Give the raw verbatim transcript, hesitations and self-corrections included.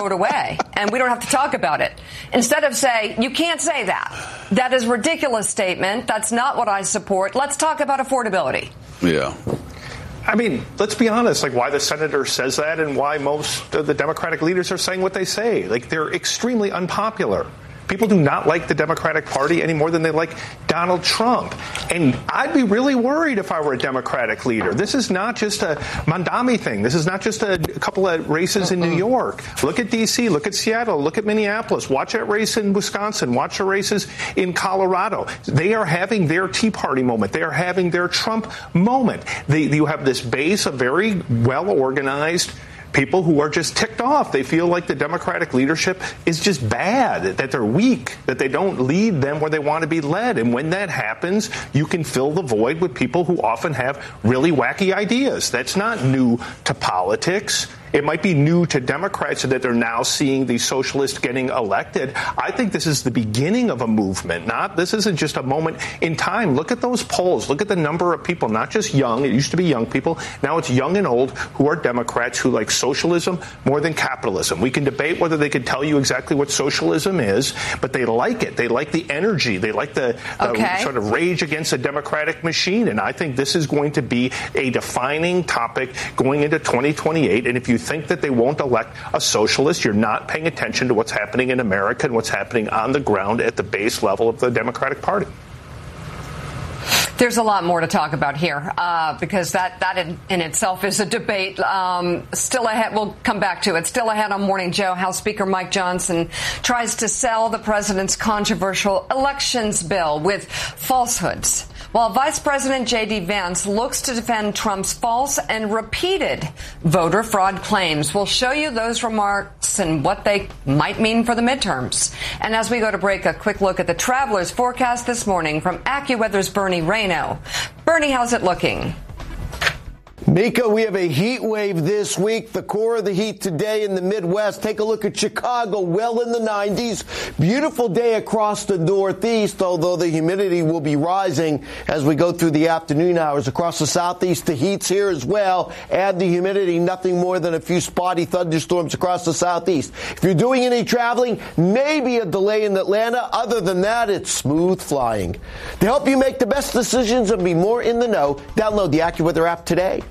it away and we don't have to talk about it. Instead of say, you can't say that. That is a ridiculous statement. That's not what I support. Let's talk about affordability. Yeah. I mean, let's be honest, like why the senator says that and why most of the Democratic leaders are saying what they say. Like they're extremely unpopular. People do not like the Democratic Party any more than they like Donald Trump. And I'd be really worried if I were a Democratic leader. This is not just a Mondami thing. This is not just a couple of races in New York. Look at D C. Look at Seattle. Look at Minneapolis. Watch that race in Wisconsin. Watch the races in Colorado. They are having their Tea Party moment. They are having their Trump moment. They, you have this base of very well-organized people who are just ticked off. They feel like the Democratic leadership is just bad, that they're weak, that they don't lead them where they want to be led. And when that happens, you can fill the void with people who often have really wacky ideas. That's not new to politics. It might be new to Democrats so that they're now seeing the socialists getting elected. I think this is the beginning of a movement. Not this isn't just a moment in time. Look at those polls. Look at the number of people, not just young. It used to be young people. Now it's young and old who are Democrats who like socialism more than capitalism. We can debate whether they could tell you exactly what socialism is, but they like it. They like the energy. They like the, the okay. sort of rage against the Democratic machine. And I think this is going to be a defining topic going into twenty twenty-eight. And if you think that they won't elect a socialist, you're not paying attention to what's happening in America and what's happening on the ground at the base level of the Democratic Party. There's a lot more to talk about here uh, because that, that in, in itself is a debate. Um, still ahead, we'll come back to it. Still ahead on Morning Joe, House Speaker Mike Johnson tries to sell the president's controversial elections bill with falsehoods, while Vice President J D. Vance looks to defend Trump's false and repeated voter fraud claims. We'll show you those remarks and what they might mean for the midterms. And as we go to break, a quick look at the traveler's forecast this morning from AccuWeather's Bernie Rayno. Bernie, how's it looking? Mika, we have a heat wave this week. The core of the heat today in the Midwest. Take a look at Chicago, well in the nineties. Beautiful day across the Northeast, although the humidity will be rising as we go through the afternoon hours. Across the Southeast, the heat's here as well. Add the humidity, nothing more than a few spotty thunderstorms across the Southeast. If you're doing any traveling, maybe a delay in Atlanta. Other than that, it's smooth flying. To help you make the best decisions and be more in the know, download the AccuWeather app today.